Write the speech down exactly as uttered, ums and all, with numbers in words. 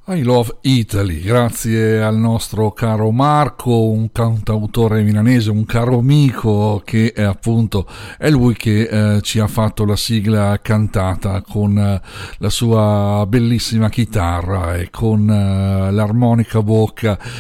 I Love Italy, grazie al nostro caro Marco, un cantautore milanese, un caro amico che è appunto è lui che eh, ci ha fatto la sigla cantata con eh, la sua bellissima chitarra e con eh, l'armonica a bocca